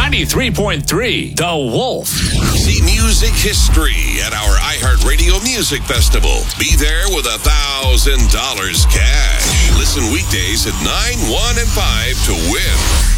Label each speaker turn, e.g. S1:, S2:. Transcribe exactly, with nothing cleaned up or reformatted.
S1: ninety-three point three, The Wolf.
S2: See music history at our iHeartRadio Music Festival. Be there with a thousand dollars cash. Listen weekdays at nine, one, and five to win.